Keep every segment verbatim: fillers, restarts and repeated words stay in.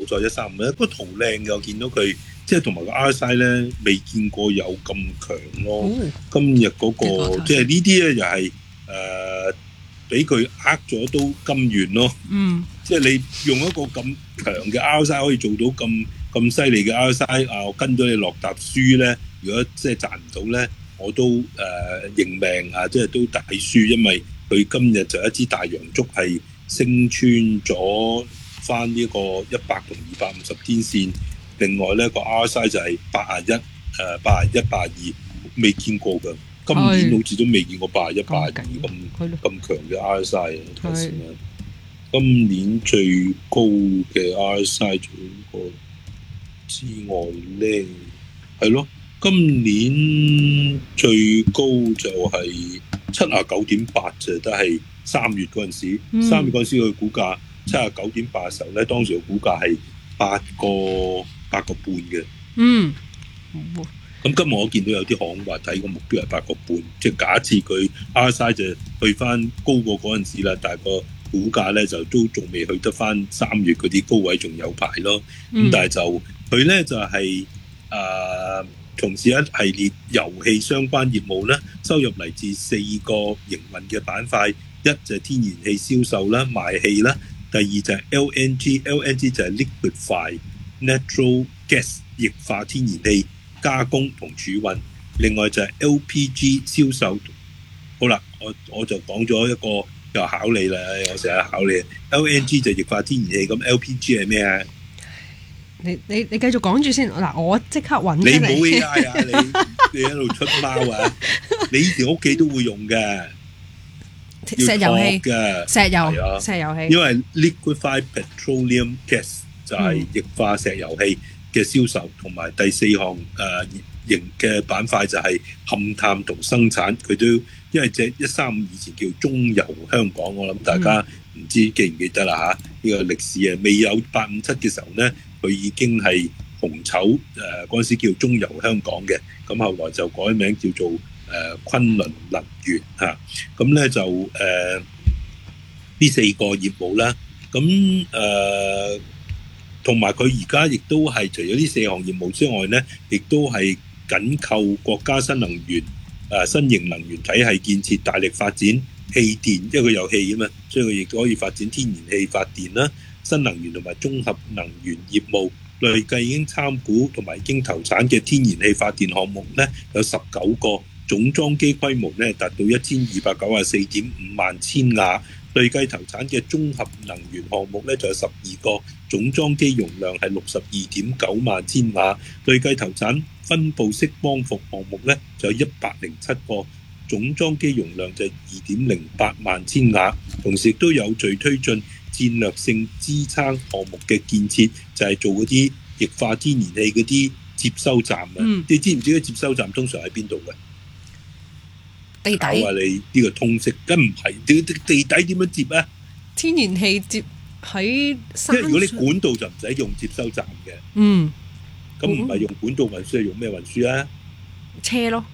賽一三五咧，個圖靚嘅，我見到佢即係同埋個 R S I 咧未見過有咁強咯。 哦、 今日嗰、嗰個即係呢啲咧又係誒俾佢呃咗都甘願咯。 嗯， 即係你用一個咁強嘅 R S I 可以做到咁咁犀利嘅 R S I 啊！我跟咗你落沓輸咧，如果即係賺唔到咧，我都誒、呃、認命啊！即係都抵輸，因為佢今日就一支大陽燭係升穿咗翻呢個一百同二百五十天線。另外咧個 R S I 就係八十一誒八十一八十二，未見過㗎。今年好似都未見過八十一八十二咁咁強嘅 R S I 啊！睇下先啦。今年最高嘅 R S I 除個之外咧，係咯，今年最高就係七啊九點八啫，都係三月嗰陣時，三、嗯、月嗰陣時佢股價七啊九點八嘅時候咧，當時嘅股價係八個八個半嘅。嗯。咁今日我見到有啲行話睇個目標係八個半，即係假設佢 R S I 就去翻高過嗰陣時啦，但係個股價咧就都仲未去得翻三月嗰啲高位，仲有排咯。咁、嗯、但係就佢咧就係、是、誒、呃、從事一系列遊戲相關業務咧，收入嚟自四個營運嘅板塊，一就係天然氣銷售啦、賣氣啦；第二就係 L N G，L N G 就係 liquefied natural gas 液化天然氣加工同儲運，另外就係 L P G 銷售。好啦，我我就講咗一個又考你啦，我成日考你。L N G 就液化天然氣，咁 L P G 係咩啊？ 你你你繼續講住先。嗱，我即刻揾出嚟。你冇 A I 啊？你你喺度出貓啊？你以前屋企都會用嘅， 石油氣嘅石油、啊、石油氣。 因為 liquefied petroleum gas 就係液化石油氣嘅銷售，同埋、嗯、第四項誒型嘅板塊就係勘探同生產，佢都因為隻一三五以前叫中油香港，我諗大家唔知記唔記得啦嚇？呢、嗯這個歷史啊，未有八五七嘅時候咧，佢已經係紅籌誒嗰陣時叫中油香港嘅，咁後來就改名叫做誒、呃、昆侖能源嚇，咁、啊、咧就誒呢、呃、四個業務啦，咁誒同埋佢而家亦都係除咗呢四項業務之外咧，亦都係緊扣國家新能源。誒新型能源體系建設，大力發展氣電，因為佢有氣啊嘛，所以佢亦都可以發展天然氣發電啦、新能源同埋綜合能源業務。累計已經參股同埋已經投產嘅天然氣發電項目咧有十九個，總裝機規模咧達到一千二百九十四點五萬千瓦。累計投產嘅綜合能源項目咧就有十二個，總裝機容量係六十二點九萬千瓦。累計投產分布式光伏項目咧就有一百零七個，總裝機容量就係二點零八萬千瓦。同時亦都有序推進戰略性支撐項目嘅建設，就係、是、做嗰啲液化天然氣嗰啲接收站啊、嗯。你知唔知啲接收站通常喺邊度嘅？ 地底。 我話你呢個通識，梗唔係地地底點樣接啊？ 天然氣接喺山上。 即係如果你管道就唔使用接收站嘅。嗯。咁唔係用管道運輸，係用咩運輸啊？ 車咯。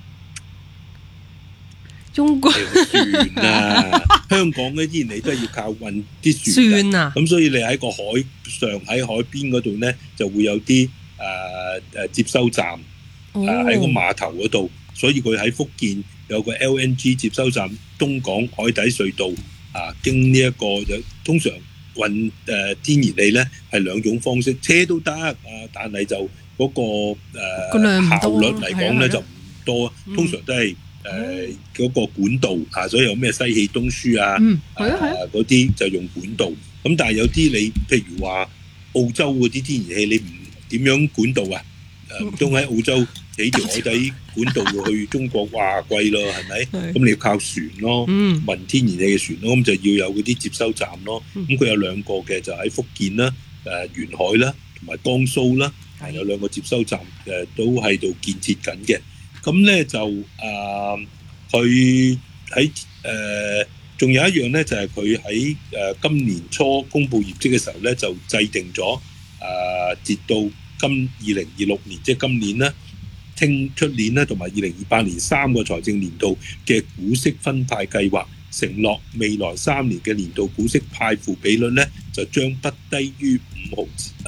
中國船啊，香港咧依然你都係要靠運啲船。船啊！咁所以你喺個海上喺海邊嗰度咧，就會有啲誒誒接收站，誒喺個碼頭嗰度。所以佢喺福建有個 L N G 接收站，東港海底隧道啊，經呢一個有通常運誒、呃、天然氣咧係兩種方式，車都得啊，但係就嗰、那個誒、呃、效率嚟講咧就唔多，通常都係誒嗰個管道啊，所以有咩西氣東輸啊，誒嗰啲就用管道。咁但係有啲你譬如話澳洲嗰啲天然氣，你唔點樣管道啊？誒唔通喺澳洲起條海底管道去中國，哇貴咯，係咪？咁你要靠船咯，運天然氣嘅船咯，咁就要有嗰啲接收站咯。咁佢有兩個嘅，就喺福建啦、誒沿海啦，同埋江蘇啦，係有兩個接收站誒，都喺度建設緊嘅。咁咧就誒，佢喺誒，仲有一樣咧，就係佢喺誒今年初公布業績嘅時候咧，就制定咗誒，截到今二零二六年，即係今年咧，聽出年咧，同埋二零二八年三個財政年度嘅股息分派計劃，承諾未來三年嘅年度股息派付比率咧，就將不低於五毫。